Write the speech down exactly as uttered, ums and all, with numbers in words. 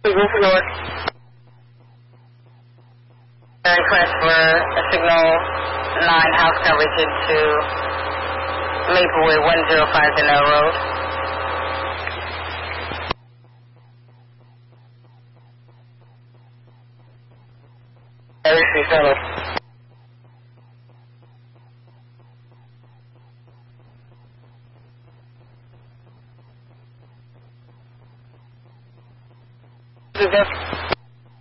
Eagle for North. Request for a signal nine house coverage into Maplewood one zero five Janelle Road. Everything settled. Is that